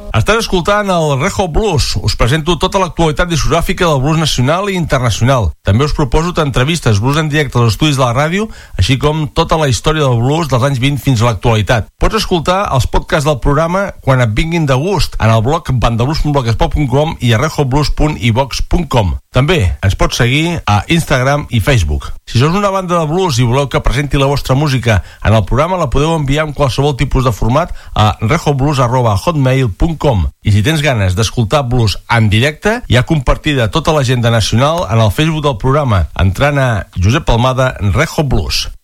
Estàs escoltant el Rejo Blues. Us presento tota l'actualitat discogràfica del blues nacional i internacional. També us proposo entrevistes, blues en directe als estudis de la ràdio, així com tota la història del blues dels anys 20 fins a l'actualitat. Pots escoltar els podcasts del programa quan et vinguin de gust en el blog bandablues.blogspot.com i a rejoblues.ivox.com. També ens pots seguir a Instagram i Facebook. Si sou una banda de blues i voleu que presenti la vostra música en el programa, la podeu enviar en qualsevol tipus de format a rejoblues@hotmail.com. I si tens ganes d'escoltar blues en directe, hi ha compartida tota l'agenda nacional en el Facebook del programa, entrant a Josep Almada Rejo Blues.